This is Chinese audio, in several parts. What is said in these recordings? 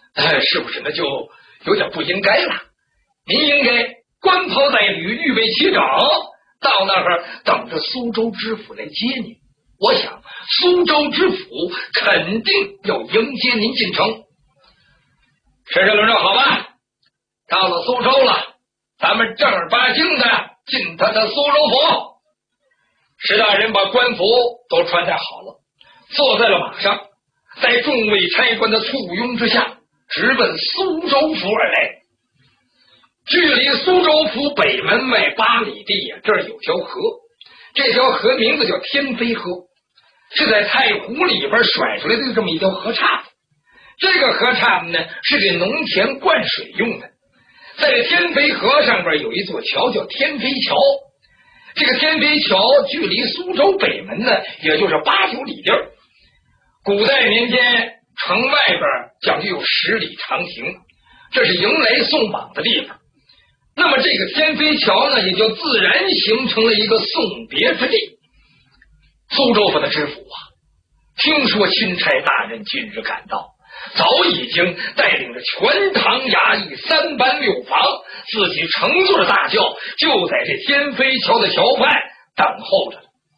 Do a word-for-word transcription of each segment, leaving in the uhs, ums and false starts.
呃，是不是那就有点不应该了？您应该官袍带履，预备齐整，到那儿等着苏州知府来接您。我想苏州知府肯定要迎接您进城。石世伦说：“好吧，到了苏州了，咱们正儿八经的进他的苏州府。”石大人把官服都穿戴好了，坐在了马上，在众位差官的簇拥之下，直奔苏州府而来。距离苏州府北门外八里地呀，这儿有条河，这条河名字叫天飞河，是在太湖里边甩出来的这么一条河岔子。这个河岔子呢，是给农田灌水用的。在这天飞河上边有一座桥叫天飞桥，这个天飞桥距离苏州北门呢，也就是八九里地儿。古代年间，城外边讲究有十里长亭，这是迎来送往的地方。那么这个天飞桥呢，也就自然形成了一个送别之地。苏州府的知府啊，听说钦差大人今日赶到，早已经带领着全堂衙役三班六房，自己乘坐大轿，就在这天飞桥的桥畔等候着。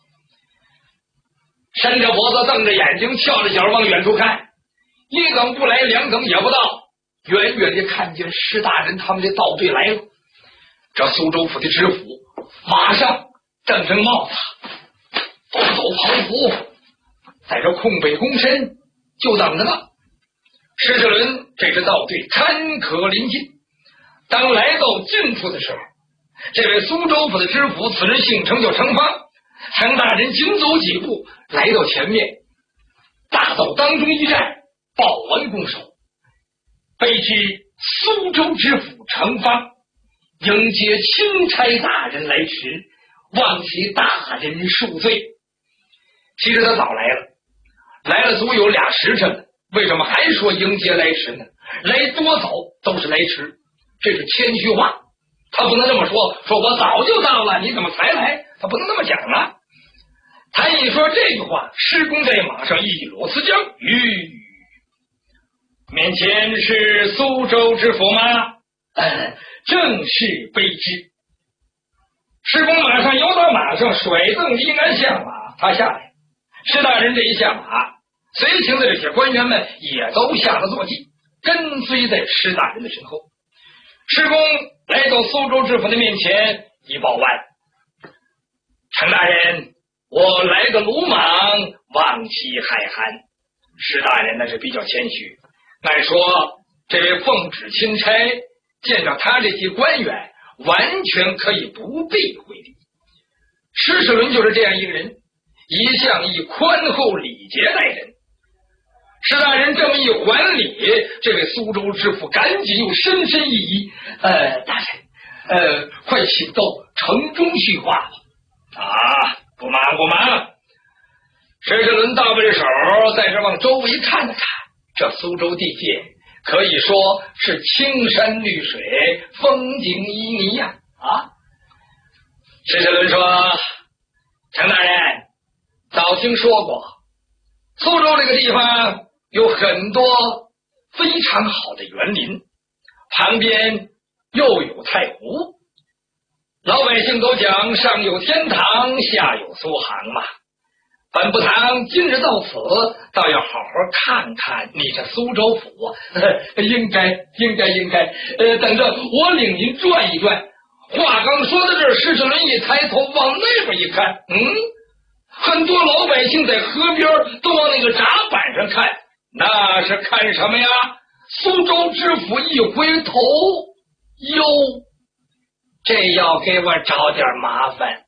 伸着脖子，瞪着眼睛，翘着脚往远处看，一更不来，两更也不到，远远的看见施大人他们的道队来了。这苏州府的知府马上正正帽子，抖抖袍服，在这空北躬身，就等着呢。施世伦这支道队坎坷临近，当来到近处的时候，这位苏州府的知府，此人姓程，叫程方。程大人紧走几步，来到前面，大道当中一站，报完拱手，卑知苏州知府程方，迎接钦差大人来迟，望其大人恕罪。其实他早来了，来了足有俩时辰了，为什么还说迎接来迟呢？来多早都是来迟，这是谦虚话，他不能这么说，说我早就到了，你怎么才来？他不能这么讲啊。他一说这句话，施公在马上一裸辞将，吁，面前是苏州知府吗？嗯，正是卑职。施公马上游到马上，甩蹬离鞍下马，他下来。施大人这一下马，随行的这些官员们也都下了坐骑，跟随在施大人的身后。施公来到苏州知府的面前，一报腕：程大人，我来个鲁莽，望其海涵。施大人那是比较谦虚，按说这位奉旨钦差见着他这些官员，完全可以不必回礼。施世伦就是这样一个人，一向以宽厚礼节待人。施大人这么一还礼，这位苏州知府赶紧又深深一揖：呃，大人，呃，快请到城中叙话吧。啊，不忙不忙。施世伦倒背着手，在这往周围看了看，这苏州地界可以说是青山绿水，风景旖旎呀！啊，施世伦说：“程大人，早听说过，苏州这个地方有很多非常好的园林，旁边又有太湖，老百姓都讲上有天堂，下有苏杭嘛。本部堂今日到此，倒要好好看看你这苏州府，呃、应该应该应该，呃，等着我领您转一转。”话刚说到这儿，施世伦一抬头往那边一看，嗯，很多老百姓在河边都往那个闸板上看，那是看什么呀？苏州知府一回头，哟，这要给我找点麻烦。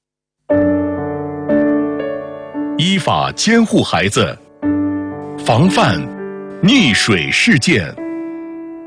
依法监护孩子，防范溺水事件。